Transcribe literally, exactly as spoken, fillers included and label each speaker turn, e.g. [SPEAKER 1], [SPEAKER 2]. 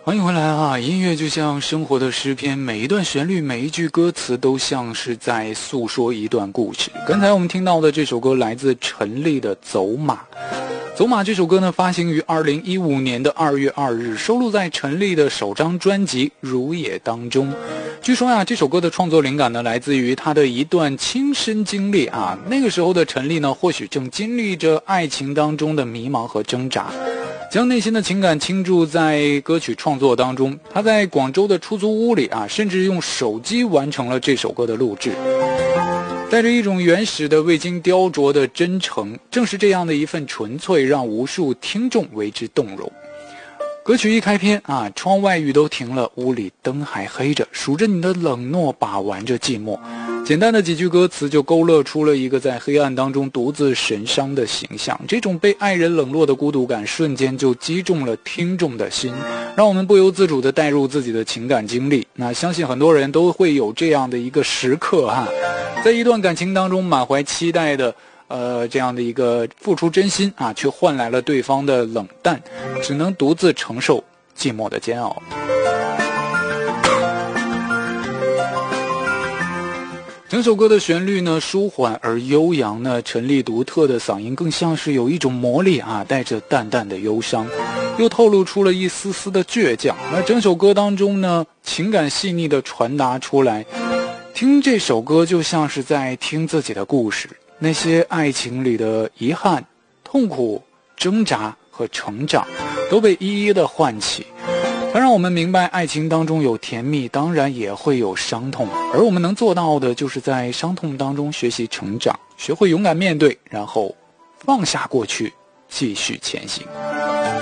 [SPEAKER 1] 欢迎回来啊！音乐就像生活的诗篇，每一段旋律，每一句歌词都像是在诉说一段故事。刚才我们听到的这首歌来自陈粒的《走马》。走马这首歌呢，发行于二零一五年的二月二日，收录在陈粒的首张专辑《如也》当中。据说呀，这首歌的创作灵感呢，来自于他的一段亲身经历啊。那个时候的陈粒呢，或许正经历着爱情当中的迷茫和挣扎，将内心的情感倾注在歌曲创作当中。他在广州的出租屋里啊，甚至用手机完成了这首歌的录制，带着一种原始的未经雕琢的真诚。正是这样的一份纯粹，让无数听众为之动容。歌曲一开篇啊，窗外雨都停了，屋里灯还黑着，数着你的冷漠，把玩着寂寞。简单的几句歌词就勾勒出了一个在黑暗当中独自神伤的形象。这种被爱人冷落的孤独感瞬间就击中了听众的心，让我们不由自主地带入自己的情感经历。那相信很多人都会有这样的一个时刻哈、啊，在一段感情当中满怀期待的呃，这样的一个付出真心啊，却换来了对方的冷淡，只能独自承受寂寞的煎熬。整首歌的旋律呢，舒缓而悠扬呢，陈粒独特的嗓音更像是有一种魔力啊，带着淡淡的忧伤，又透露出了一丝丝的倔强。那整首歌当中呢，情感细腻的传达出来，听这首歌就像是在听自己的故事。那些爱情里的遗憾、痛苦、挣扎和成长都被一一的唤起。它让我们明白，爱情当中有甜蜜，当然也会有伤痛，而我们能做到的就是在伤痛当中学习成长，学会勇敢面对，然后放下过去，继续前行。